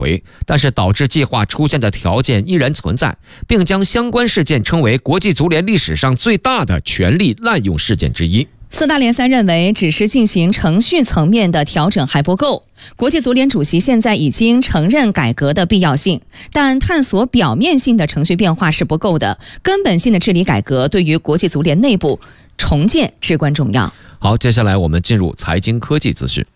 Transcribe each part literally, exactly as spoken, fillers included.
回，但是导致计划出现的条件依然存在，并将相关事件称为国际足联历史上最大的权力滥用事件之一。 四大联赛认为，只是进行程序层面的调整还不够。国际足联主席现在已经承认改革的必要性，但探索表面性的程序变化是不够的，根本性的治理改革对于国际足联内部重建至关重要。 好，接下来我们进入财经科技资讯。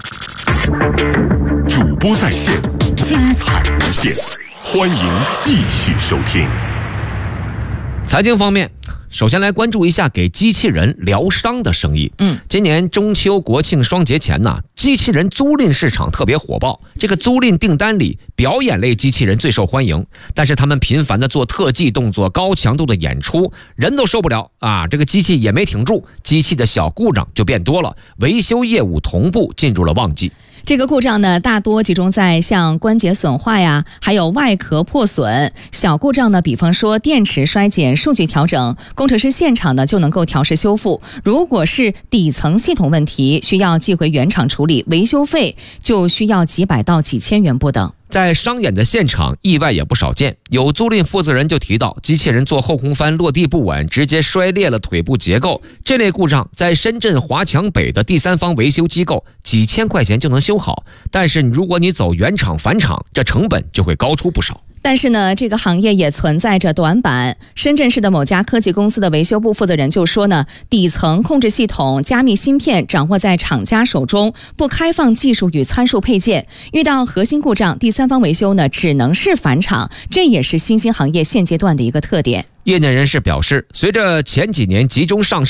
主播在线，精彩无限，欢迎继续收听。 财经方面，首先来关注一下给机器人疗伤的生意。 嗯， 今年中秋国庆双节前呢，机器人租赁市场特别火爆。这个租赁订单里，表演类机器人最受欢迎，但是他们频繁的做特技动作、高强度的演出，人都受不了啊！这个机器也没挺住，机器的小故障就变多了，维修业务同步进入了旺季。 这个故障呢，大多集中在像关节损坏呀，还有外壳破损。小故障呢，比方说电池衰减、数据调整，工程师现场呢就能够调试修复。如果是底层系统问题，需要寄回原厂处理，维修费就需要几百到几千元不等。 在商演的现场，意外也不少见。有租赁负责人就提到，机器人做后空翻落地不稳，直接摔裂了腿部结构。这类故障在深圳华强北的第三方维修机构几千块钱就能修好，但是如果你走原厂返厂，这成本就会高出不少。 但是呢，这个行业也存在着短板。深圳市的某家科技公司的维修部负责人就说呢，底层控制系统、加密芯片掌握在厂家手中，不开放技术与参数配件。遇到核心故障，第三方维修呢只能是返厂，这也是新兴行业现阶段的一个特点。 业内人士表示，随着前几年集中上市